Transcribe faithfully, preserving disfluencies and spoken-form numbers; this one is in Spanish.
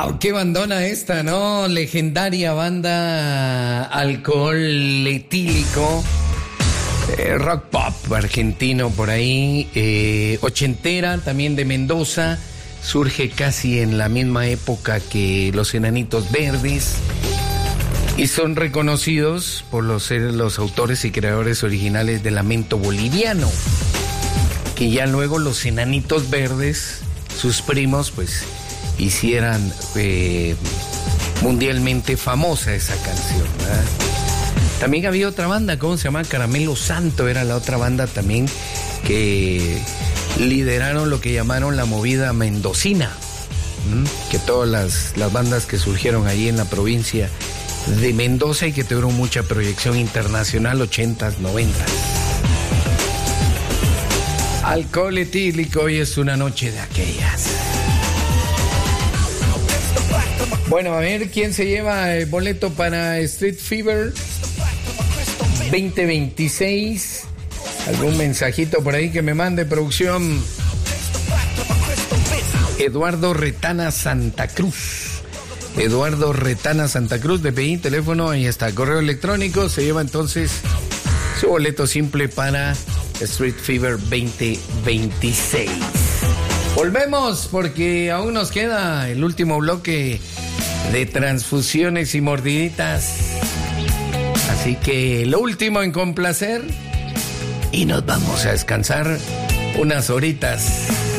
¡Wow! ¡Qué bandona esta, ¿no? Legendaria banda Alcohol Etílico. Eh, rock pop argentino por ahí. Eh, ochentera, también de Mendoza. Surge casi en la misma época que Los Enanitos Verdes. Y son reconocidos por los, ser los autores y creadores originales de Lamento Boliviano. Que ya luego Los Enanitos Verdes, sus primos, pues hicieran eh, mundialmente famosa esa canción, ¿verdad? También había otra banda, ¿cómo se llama? Caramelo Santo era la otra banda también que lideraron lo que llamaron la movida mendocina, ¿m? Que todas las, las bandas que surgieron ahí en la provincia de Mendoza y que tuvieron mucha proyección internacional, ochentas, noventas. Alcohol Etílico, hoy es una noche de aquellas. Bueno, a ver, ¿quién se lleva el boleto para Street Fever veinte veintiséis? ¿Algún mensajito por ahí que me mande, producción? Eduardo Retana Santa Cruz. Eduardo Retana Santa Cruz, de P I, teléfono, ahí está, correo electrónico. Se lleva entonces su boleto simple para Street Fever veinte veintiséis. Volvemos porque aún nos queda el último bloque de transfusiones y mordiditas. Así que lo último en complacer y nos vamos a descansar unas horitas.